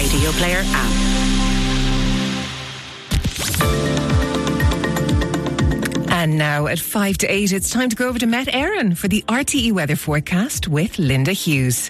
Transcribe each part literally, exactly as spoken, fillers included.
Radio Player app. And now at five to eight, it's time to go over to Met Éireann for the R T E weather forecast with Linda Hughes.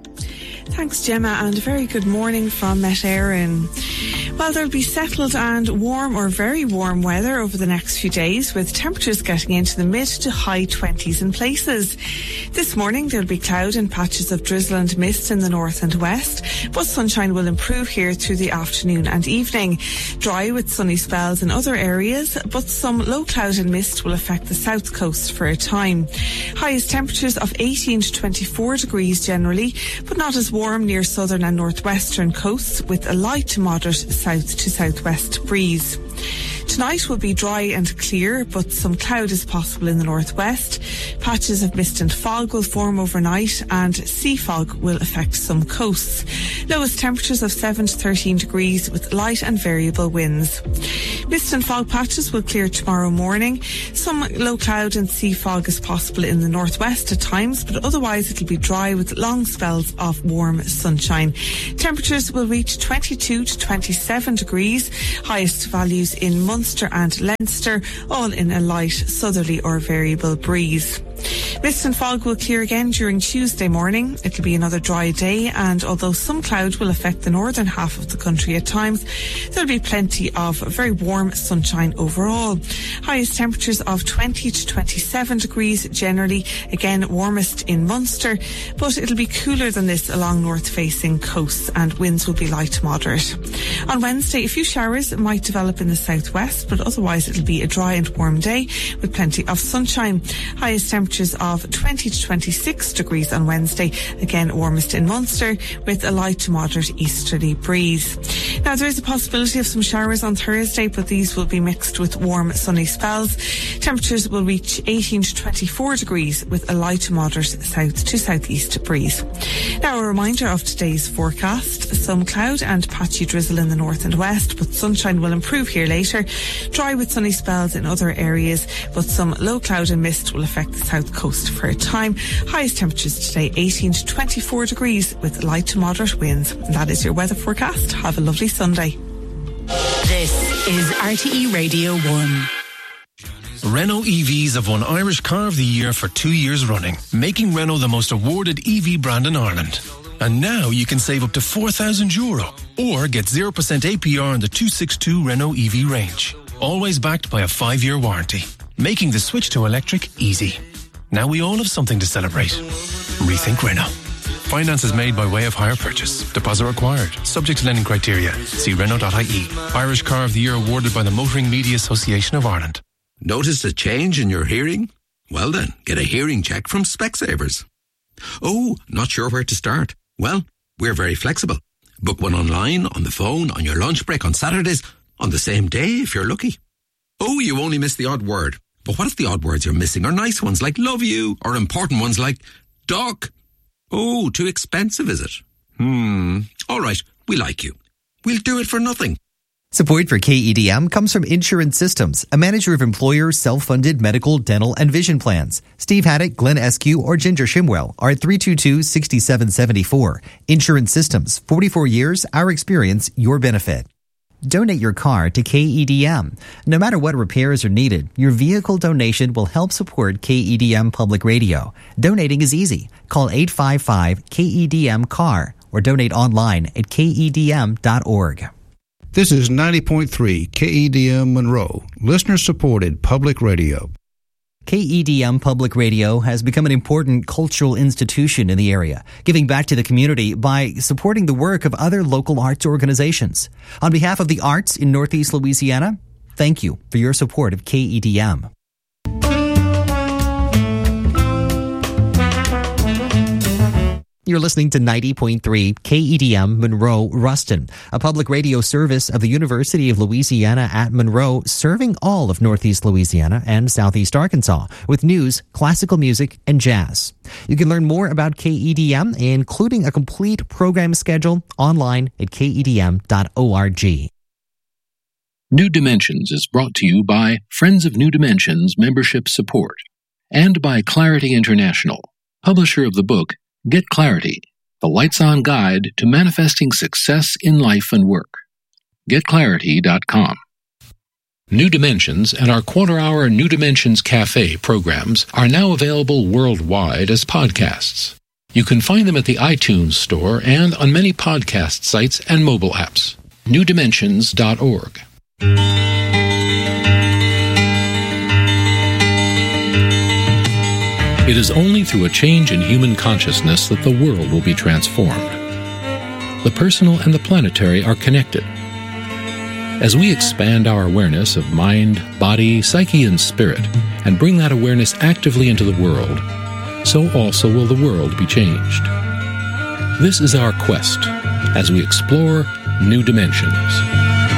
Thanks, Gemma, and a very good morning from Met Éireann. Well, there'll be settled and warm or very warm weather over the next few days, with temperatures getting into the mid to high twenties in places. This morning there'll be cloud and patches of drizzle and mist in the north and west, but sunshine will improve here through the afternoon and evening. Dry with sunny spells in other areas, but some low cloud and mist will affect the south coast for a time. Highest temperatures of eighteen to twenty-four degrees generally, but not as warm near southern and northwestern coasts, with a light to moderate south to southwest breeze. Tonight will be dry and clear, but some cloud is possible in the northwest. Patches of mist and fog will form overnight, and sea fog will affect some coasts. Lowest temperatures of seven to thirteen degrees with light and variable winds. Mist and fog patches will clear tomorrow morning. Some low cloud and sea fog is possible in the northwest at times, but otherwise it'll be dry with long spells of warm sunshine. Temperatures will reach twenty-two to twenty-seven degrees. Highest values in Munster and Leinster, all in a light southerly or variable breeze. Mist and fog will clear again during Tuesday morning. It'll be another dry day, and although some cloud will affect the northern half of the country at times, there'll be plenty of very warm sunshine overall. Highest temperatures of twenty to twenty-seven degrees generally, again warmest in Munster, but it'll be cooler than this along north-facing coasts, and winds will be light to moderate. On Wednesday, a few showers might develop in the southwest, but otherwise it'll be a dry and warm day with plenty of sunshine. Highest temperatures of twenty to twenty-six degrees on Wednesday, again warmest in Munster, with a light to moderate easterly breeze. Now, there is a possibility of some showers on Thursday, but these will be mixed with warm sunny spells. Temperatures will reach eighteen to twenty-four degrees with a light to moderate south to southeast breeze. Now, a reminder of today's forecast: some cloud and patchy drizzle in the north and west, but sunshine will improve here later. Dry with sunny spells in other areas, but some low cloud and mist will affect the south coast for a time. Highest temperatures today eighteen to twenty-four degrees with light to moderate winds. And that is your weather forecast. Have a lovely Sunday. This is R T E Radio one. Renault E Vs have won Irish Car of the Year for two years running, making Renault the most awarded E V brand in Ireland. And now you can save up to four thousand euro or get zero percent A P R on the two sixty-two Renault E V range. Always backed by a five-year warranty, making the switch to electric easy. Now we all have something to celebrate. Rethink Renault. Finance is made by way of hire purchase. Deposit required. Subject to lending criteria. See Renault dot I E. Irish Car of the Year awarded by the Motoring Media Association of Ireland. Noticed a change in your hearing? Well then, get a hearing check from Specsavers. Oh, not sure where to start? Well, we're very flexible. Book one online, on the phone, on your lunch break, on Saturdays, on the same day if you're lucky. Oh, you only missed the odd word. But what if the odd words you're missing are nice ones like love you, or important ones like doc? Oh, too expensive, is it? Hmm. All right, we like you. We'll do it for nothing. Support for K E D M comes from Insurance Systems, a manager of employer self-funded medical, dental, and vision plans. Steve Haddock, Glenn Eskew, or Ginger Shimwell are at three two two, six seven seven four. Insurance Systems, forty-four years, our experience, your benefit. Donate your car to K E D M. No matter what repairs are needed, your vehicle donation will help support K E D M Public Radio. Donating is easy. Call eight five five K E D M C A R or donate online at K E D M dot org. This is ninety point three K E D M Monroe, listener-supported public radio. K E D M Public Radio has become an important cultural institution in the area, giving back to the community by supporting the work of other local arts organizations. On behalf of the arts in Northeast Louisiana, thank you for your support of K E D M. You're listening to ninety point three K E D M Monroe Ruston, a public radio service of the University of Louisiana at Monroe, serving all of Northeast Louisiana and Southeast Arkansas with news, classical music, and jazz. You can learn more about K E D M, including a complete program schedule, online at K E D M dot org. New Dimensions is brought to you by Friends of New Dimensions Membership Support and by Clarity International, publisher of the book Get Clarity, the lights-on guide to manifesting success in life and work. get clarity dot com. New Dimensions and our quarter-hour New Dimensions Cafe programs are now available worldwide as podcasts. You can find them at the iTunes Store and on many podcast sites and mobile apps. new dimensions dot org. It is only through a change in human consciousness that the world will be transformed. The personal and the planetary are connected. As we expand our awareness of mind, body, psyche, and spirit, and bring that awareness actively into the world, so also will the world be changed. This is our quest as we explore new dimensions.